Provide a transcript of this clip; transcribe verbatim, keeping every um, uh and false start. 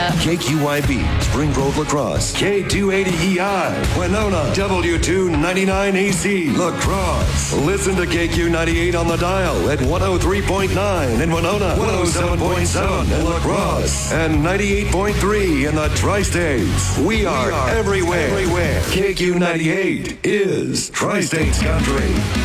Winona. K Q Y B, Spring Grove La Crosse. K two eighty E I, Winona. W two ninety-nine A C, La Crosse. Listen to K Q ninety-eight on the dial at one oh three point nine in Winona, one oh seven point seven in La Crosse, and ninety-eight point three in the Tri-States. We are, we are everywhere. everywhere. K Q ninety-eight is Tri-States Country.